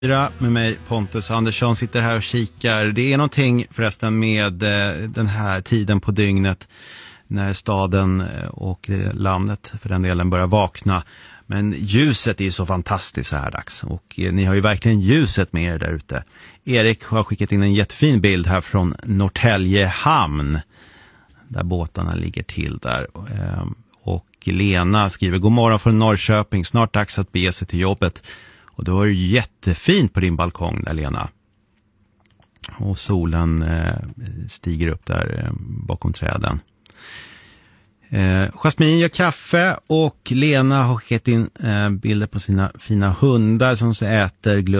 Med mig Pontus Andersson sitter här och kikar. Det är någonting förresten med den här tiden på dygnet när staden och landet för den delen börjar vakna. Men ljuset är ju så fantastiskt så här dags och ni har ju verkligen ljuset med er där ute. Erik har skickat in en jättefin bild här från Norrtälje hamn där båtarna ligger till där. Och Lena skriver: god morgon från Norrköping, snart dags att bege sig till jobbet. Och då är det jättefint på din balkong där, Lena. Och solen stiger upp där bakom träden. Jasmin gör kaffe och Lena har skickat in bilder på sina fina hundar som så äter glögg.